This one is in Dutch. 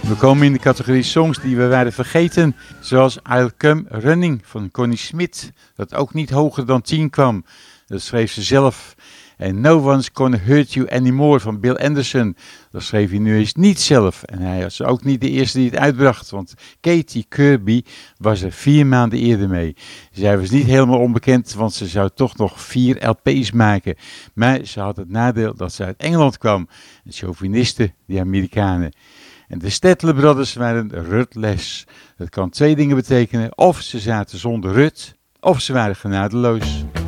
We komen in de categorie songs die we waren vergeten. Zoals I'll Come Running van Connie Smith. Dat ook niet hoger dan 10 kwam. Dat schreef ze zelf. En No One's Gonna Hurt You Anymore van Bill Anderson. Dat schreef hij nu eens niet zelf. En hij was ook niet de eerste die het uitbracht. Want Katie Kirby was er 4 maanden eerder mee. Zij was niet helemaal onbekend, want ze zou toch nog 4 LP's maken. Maar ze had het nadeel dat ze uit Engeland kwam. En chauvinisten, die Amerikanen. En de Statler Brothers waren rutless. Dat kan 2 dingen betekenen. Of ze zaten zonder rut, of ze waren genadeloos.